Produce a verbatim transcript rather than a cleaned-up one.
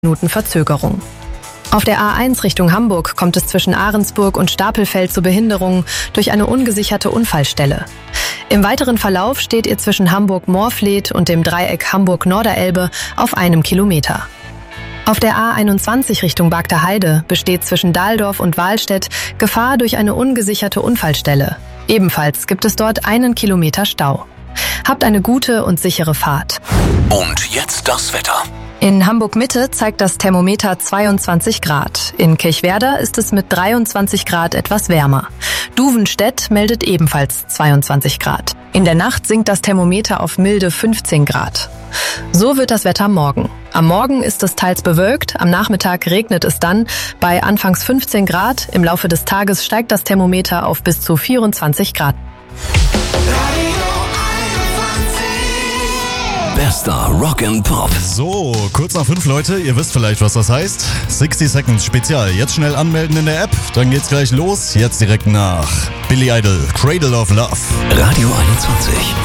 Minuten Verzögerung. Auf der A eins Richtung Hamburg kommt es zwischen Ahrensburg und Stapelfeld zu Behinderungen durch eine ungesicherte Unfallstelle. Im weiteren Verlauf steht ihr zwischen Hamburg-Moorfleet und dem Dreieck Hamburg-Norderelbe auf einem Kilometer. Auf der A einundzwanzig Richtung Bagder Heide besteht zwischen Dahldorf und Wahlstedt Gefahr durch eine ungesicherte Unfallstelle. Ebenfalls gibt es dort einen Kilometer Stau. Habt eine gute und sichere Fahrt. Und jetzt das Wetter. In Hamburg-Mitte zeigt das Thermometer zweiundzwanzig Grad. In Kirchwerder ist es mit dreiundzwanzig Grad etwas wärmer. Duvenstedt meldet ebenfalls zweiundzwanzig Grad. In der Nacht sinkt das Thermometer auf milde fünfzehn Grad. So wird das Wetter morgen. Am Morgen ist es teils bewölkt, am Nachmittag regnet es dann bei anfangs fünfzehn Grad. Im Laufe des Tages steigt das Thermometer auf bis zu vierundzwanzig Grad. Bester Rock and Pop. So, kurz nach fünf, Leute. Ihr wisst vielleicht, was das heißt. sechzig Seconds Spezial. Jetzt schnell anmelden in der App. Dann geht's gleich los. Jetzt direkt nach Billy Idol, Cradle of Love. Radio einundzwanzig.